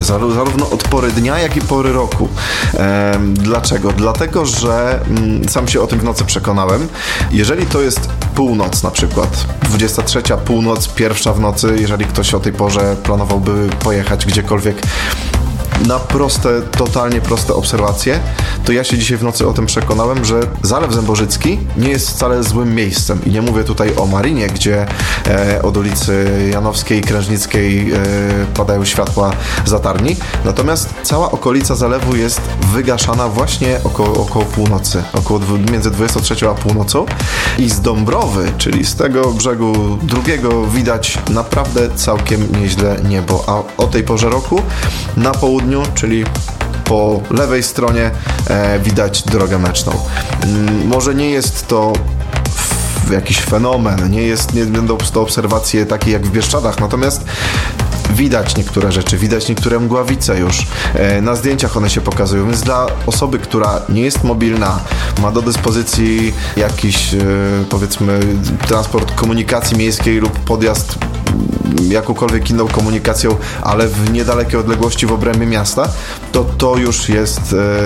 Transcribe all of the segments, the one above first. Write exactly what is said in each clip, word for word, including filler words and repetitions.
zarówno od pory dnia, jak i pory roku. E, dlaczego? Dlatego, że m, sam się o tym w nocy przekonałem. Jeżeli to jest północ na przykład, dwudziesta trzecia północ, pierwsza w nocy, jeżeli ktoś o tej porze planowałby pojechać gdziekolwiek na proste, totalnie proste obserwacje, to ja się dzisiaj w nocy o tym przekonałem, że Zalew Zębożycki nie jest wcale złym miejscem. I nie mówię tutaj o Marinie, gdzie e, od ulicy Janowskiej i Krężnickiej e, padają światła zatarni. Natomiast cała okolica zalewu jest wygaszana właśnie około, około północy, około między dwudziestą trzecią a północą. I z Dąbrowy, czyli z tego brzegu drugiego, widać naprawdę całkiem nieźle niebo. A o tej porze roku na południu, czyli po lewej stronie e, widać drogę mleczną. Mm, może nie jest to f- jakiś fenomen, nie, jest, nie będą to obserwacje takie jak w Bieszczadach, natomiast widać niektóre rzeczy, widać niektóre mgławice już. E, na zdjęciach one się pokazują, więc dla osoby, która nie jest mobilna, ma do dyspozycji jakiś, e, powiedzmy, transport komunikacji miejskiej lub podjazd jakąkolwiek inną komunikacją, ale w niedalekiej odległości w obrębie miasta, to to już jest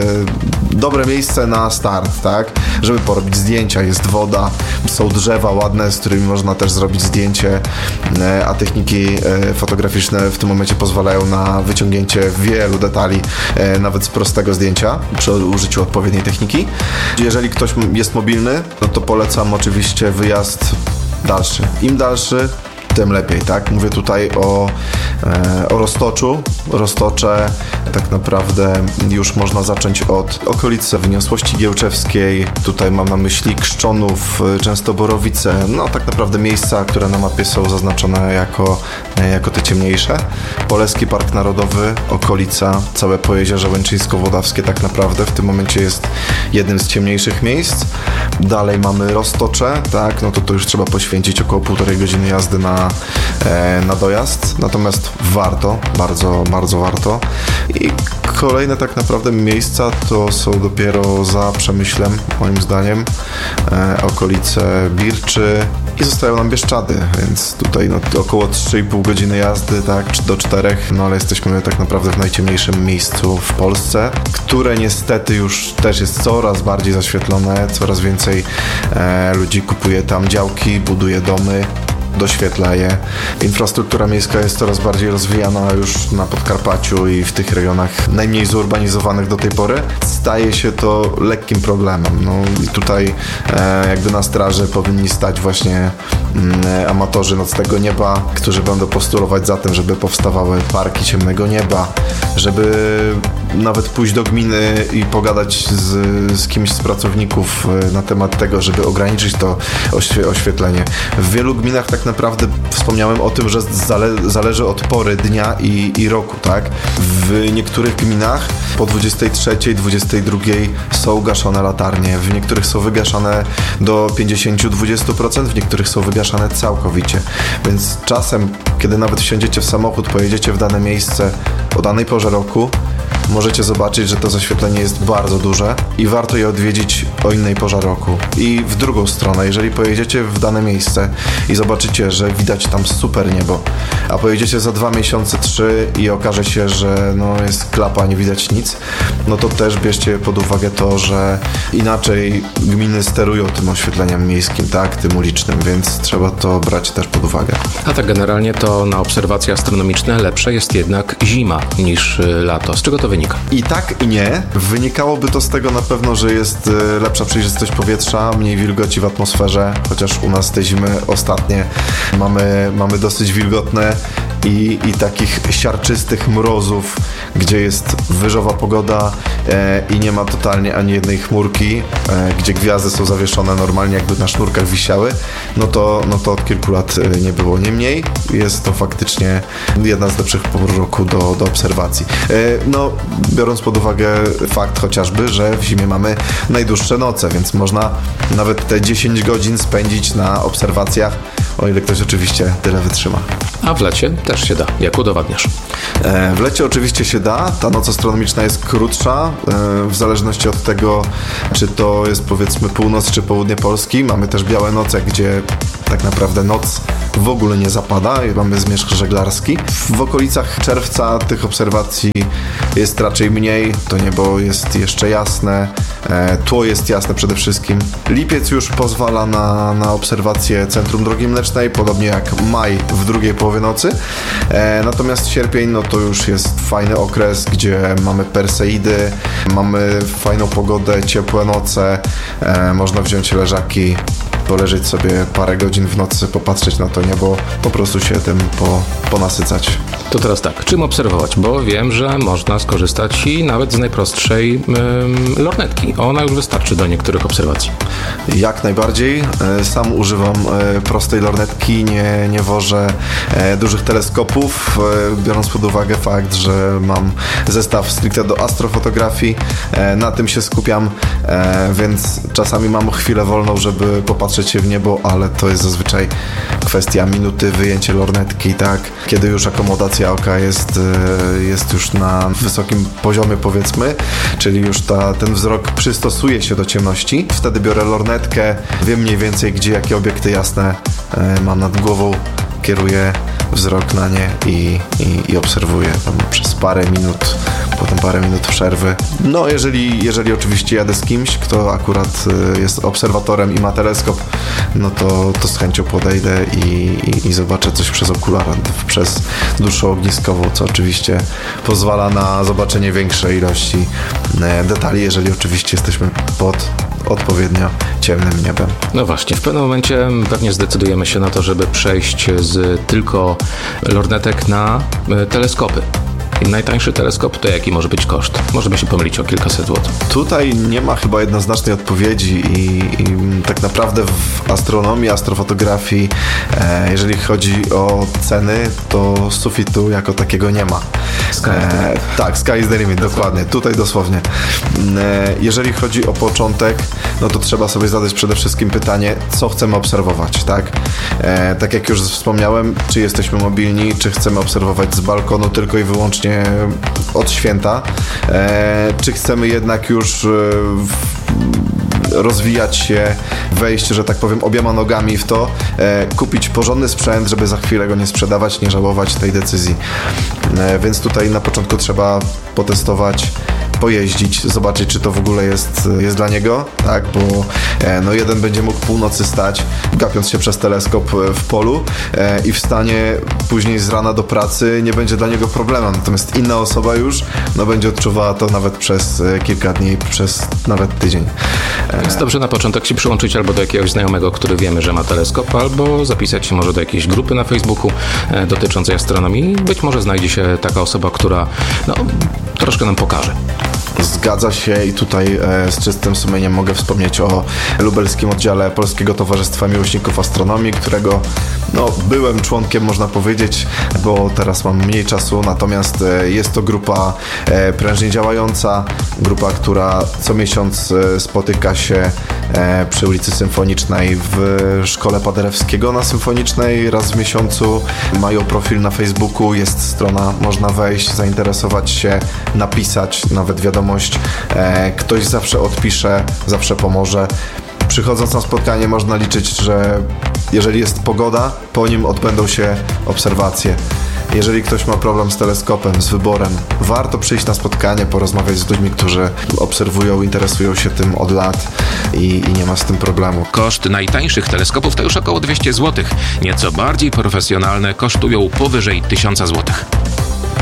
e, dobre miejsce na start, tak? Żeby porobić zdjęcia. Jest woda, są drzewa ładne, z którymi można też zrobić zdjęcie, e, a techniki e, fotograficzne w tym momencie pozwalają na wyciągnięcie wielu detali, e, nawet z prostego zdjęcia, przy użyciu odpowiedniej techniki. Jeżeli ktoś jest mobilny, no to polecam oczywiście wyjazd dalszy. Im dalszy, tym lepiej, tak? Mówię tutaj o, e, o Roztoczu. Roztocze tak naprawdę już można zacząć od okolicy Wyniosłości Giełczewskiej. Tutaj mam na myśli Krzczonów, Częstoborowice. No tak naprawdę miejsca, które na mapie są zaznaczone jako, e, jako te ciemniejsze. Poleski Park Narodowy, okolica, całe Pojezierze Łęczyńsko-Wodawskie tak naprawdę w tym momencie jest jednym z ciemniejszych miejsc. Dalej mamy Roztocze, tak? No to to już trzeba poświęcić około półtorej godziny jazdy na na dojazd, natomiast warto, bardzo, bardzo warto. I kolejne tak naprawdę miejsca to są dopiero za Przemyślem, moim zdaniem, e, okolice Birczy i zostają nam Bieszczady, więc tutaj no, około trzy i pół godziny jazdy, tak, do czterech, no ale jesteśmy tak naprawdę w najciemniejszym miejscu w Polsce, które niestety już też jest coraz bardziej zaświetlone, coraz więcej e, ludzi kupuje tam działki, buduje domy, doświetla je. Infrastruktura miejska jest coraz bardziej rozwijana już na Podkarpaciu i w tych rejonach najmniej zurbanizowanych do tej pory. Staje się to lekkim problemem. No i tutaj e, jakby na straży powinni stać właśnie mm, amatorzy nocnego nieba, którzy będą postulować za tym, żeby powstawały parki ciemnego nieba, żeby nawet pójść do gminy i pogadać z, z kimś z pracowników na temat tego, żeby ograniczyć to oświe- oświetlenie. W wielu gminach tak naprawdę wspomniałem o tym, że zale- zależy od pory dnia i, i roku, tak? W niektórych gminach po dwudziestej trzeciej, dwudziestej drugiej są gaszone latarnie, w niektórych są wygaszane do pięćdziesiąt do dwudziestu procent, w niektórych są wygaszane całkowicie. Więc czasem, kiedy nawet wsiądziecie w samochód, pojedziecie w dane miejsce o danej porze roku, możecie zobaczyć, że to zaświetlenie jest bardzo duże i warto je odwiedzić o innej porze roku. I w drugą stronę, jeżeli pojedziecie w dane miejsce i zobaczycie, że widać tam super niebo, a pojedziecie za dwa miesiące, trzy i okaże się, że no jest klapa, nie widać nic, no to też bierzcie pod uwagę to, że inaczej gminy sterują tym oświetleniem miejskim, tak, tym ulicznym, więc trzeba to brać też pod uwagę. A tak generalnie to na obserwacje astronomiczne lepsze jest jednak zima niż lato. Z czego to wynika? I tak i nie. Wynikałoby to z tego na pewno, że jest lepsza przejrzystość powietrza, mniej wilgoci w atmosferze, chociaż u nas te zimy ostatnie mamy, mamy dosyć wilgotne i, i takich siarczystych mrozów, gdzie jest wyżowa pogoda e, i nie ma totalnie ani jednej chmurki, e, gdzie gwiazdy są zawieszone normalnie, jakby na sznurkach wisiały, no to, no to od kilku lat nie było. Niemniej jest to faktycznie jedna z lepszych pór roku do, do obserwacji. E, no, biorąc pod uwagę fakt chociażby, że w zimie mamy najdłuższe noce, więc można nawet te dziesięć godzin spędzić na obserwacjach, o ile ktoś oczywiście tyle wytrzyma. A w lecie też się da. Jak udowadniasz? W lecie oczywiście się da. Ta noc astronomiczna jest krótsza, w zależności od tego, czy to jest powiedzmy północ, czy południe Polski. Mamy też białe noce, gdzie tak naprawdę noc w ogóle nie zapada, mamy zmierzch żeglarski. W okolicach czerwca tych obserwacji jest raczej mniej, to niebo jest jeszcze jasne, tło jest jasne przede wszystkim. Lipiec już pozwala na, na obserwację centrum Drogi Mlecznej, podobnie jak maj w drugiej połowie nocy. Natomiast sierpień, no to już jest fajny okres, gdzie mamy Perseidy, mamy fajną pogodę, ciepłe noce, można wziąć leżaki, poleżeć sobie parę godzin w nocy, popatrzeć na to niebo, po prostu się tym po, ponasycać. To teraz tak, czym obserwować? Bo wiem, że można skorzystać i nawet z najprostszej ym, lornetki. Ona już wystarczy do niektórych obserwacji. Jak najbardziej. Sam używam prostej lornetki, nie, nie wożę dużych teleskopów, biorąc pod uwagę fakt, że mam zestaw stricte do astrofotografii. Na tym się skupiam, więc czasami mam chwilę wolną, żeby popatrzeć się w niebo, ale to jest zazwyczaj kwestia minuty, wyjęcie lornetki, tak? Kiedy już akomodacja oka jest, jest już na wysokim poziomie, powiedzmy, czyli już ta, ten wzrok przystosuje się do ciemności. Wtedy biorę lornetkę, wiem mniej więcej, gdzie jakie obiekty jasne mam nad głową, kieruję wzrok na nie i, i, i obserwuję tam przez parę minut, potem parę minut przerwy. No, jeżeli, jeżeli oczywiście jadę z kimś, kto akurat jest obserwatorem i ma teleskop, no to, to z chęcią podejdę i, i, i zobaczę coś przez okular, przez duszę ogniskową, co oczywiście pozwala na zobaczenie większej ilości detali, jeżeli oczywiście jesteśmy pod odpowiednio ciemnym niebem. No właśnie, w pewnym momencie pewnie zdecydujemy się na to, żeby przejść z tylko lornetek na teleskopy. I najtańszy teleskop to jaki może być koszt? Możemy się pomylić o kilkaset złotych. Tutaj nie ma chyba jednoznacznej odpowiedzi i, i tak naprawdę w astronomii, astrofotografii, e, jeżeli chodzi o ceny, to sufitu jako takiego nie ma. Sky e, tak, sky is the limit, dokładnie. Tutaj dosłownie. E, jeżeli chodzi o początek, no to trzeba sobie zadać przede wszystkim pytanie, co chcemy obserwować, tak? E, tak jak już wspomniałem, czy jesteśmy mobilni, czy chcemy obserwować z balkonu tylko i wyłącznie od święta, e, czy chcemy jednak już e, w, rozwijać się, wejść, że tak powiem, obiema nogami w to, e, kupić porządny sprzęt, żeby za chwilę go nie sprzedawać, nie żałować tej decyzji. E, więc tutaj na początku trzeba potestować, pojeździć, zobaczyć, czy to w ogóle jest, jest dla niego, tak, bo e, no jeden będzie mógł północy stać, gapiąc się przez teleskop w polu e, i wstanie później z rana do pracy, nie będzie dla niego problemem, natomiast inna osoba już, no będzie odczuwała to nawet przez kilka dni, przez nawet tydzień. E... Jest dobrze na początek się przyłączyć albo do jakiegoś znajomego, który wiemy, że ma teleskop, albo zapisać się może do jakiejś grupy na Facebooku e, dotyczącej astronomii. Być może znajdzie się taka osoba, która no, troszkę nam pokaże. Zgadza się i tutaj e, z czystym sumieniem mogę wspomnieć o lubelskim oddziale Polskiego Towarzystwa Miłośników Astronomii, którego no, byłem członkiem, można powiedzieć, bo teraz mam mniej czasu, natomiast e, jest to grupa e, prężnie działająca, grupa, która co miesiąc e, spotyka się e, przy ulicy Symfonicznej w Szkole Paderewskiego na Symfonicznej raz w miesiącu. Mają profil na Facebooku, jest strona, można wejść, zainteresować się, napisać, nawet wiadomość. E, ktoś zawsze odpisze, zawsze pomoże. Przychodząc na spotkanie można liczyć, że jeżeli jest pogoda, po nim odbędą się obserwacje. Jeżeli ktoś ma problem z teleskopem, z wyborem, warto przyjść na spotkanie, porozmawiać z ludźmi, którzy obserwują, interesują się tym od lat i, i nie ma z tym problemu. Koszt najtańszych teleskopów to już około dwieście złotych. Nieco bardziej profesjonalne kosztują powyżej tysiąc złotych.